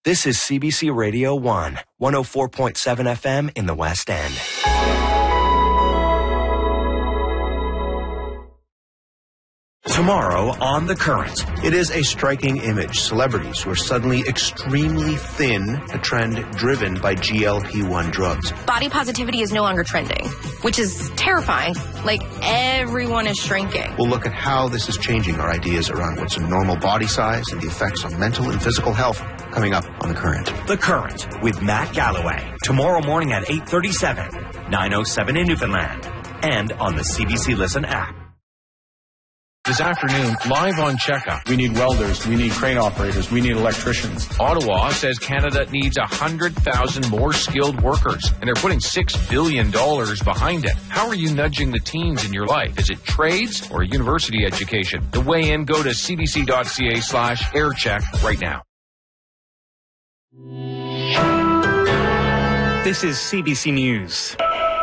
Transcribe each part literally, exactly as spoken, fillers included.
This is C B C Radio one, one oh four point seven F M in the West End. Tomorrow on The Current. It is a striking image. Celebrities who are suddenly extremely thin, a trend driven by G L P one drugs. Body positivity is no longer trending, which is terrifying. Like, everyone is shrinking. We'll look at how this is changing our ideas around what's a normal body size and the effects on mental and physical health coming up on The Current. The Current with Matt Galloway. Tomorrow morning at eight thirty-seven, nine oh seven in Newfoundland, and on the C B C Listen app. This afternoon, live on Checkup. We need welders, we need crane operators, we need electricians. Ottawa says Canada needs one hundred thousand more skilled workers, and they're putting six billion dollars behind it. How are you nudging the teens in your life? Is it trades or university education? To weigh in, go to cbc.ca slash aircheck right now. This is C B C News.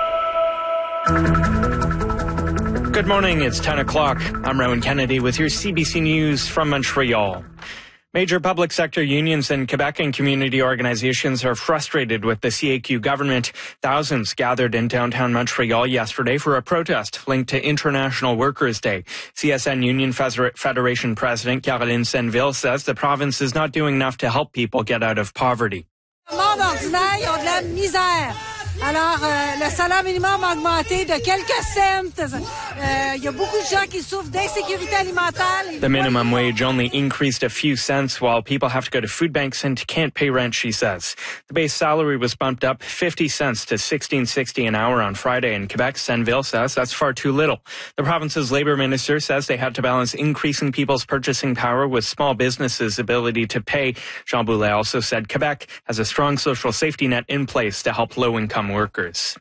Good morning, it's ten o'clock. I'm Rowan Kennedy with your C B C News from Montreal. Major public sector unions in Quebec and community organizations are frustrated with the C A Q government. Thousands gathered in downtown Montreal yesterday for a protest linked to International Workers' Day. C S N Union Federation President Caroline Senneville says the province is not doing enough to help people get out of poverty. Monde ordinaire, ils ont de la misère. Alors, euh, le salaire minimum a augmenté de quelques cents. Euh, il y a beaucoup de gens qui souffrent d'insécurité alimentaire. The minimum wage only increased a few cents while people have to go to food banks and can't pay rent, she says. The base salary was bumped up fifty cents to sixteen sixty an hour on Friday in Quebec. Senneville says that's far too little. The province's labor minister says they had to balance increasing people's purchasing power with small businesses' ability to pay. Jean Boulet also said Quebec has a strong social safety net in place to help low-income workers.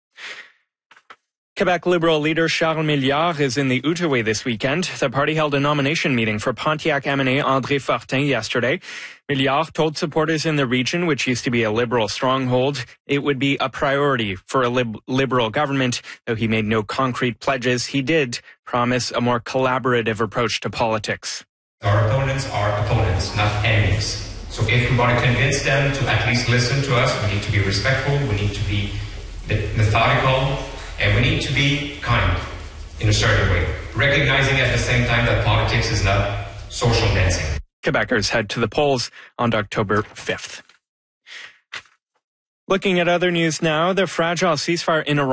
Quebec Liberal leader Charles Milliard is in the Outaouais this weekend. The party held a nomination meeting for Pontiac M N A André Fortin yesterday. Milliard told supporters in the region, which used to be a Liberal stronghold, it would be a priority for a lib- Liberal government. Though he made no concrete pledges, he did promise a more collaborative approach to politics. Our opponents are opponents, not enemies. So if we want to convince them to at least listen to us, we need to be respectful, we need to be methodical, and we need to be kind in a certain way, recognizing at the same time that politics is not social dancing. Quebecers head to the polls on October fifth. Looking at other news now, the fragile ceasefire in Iran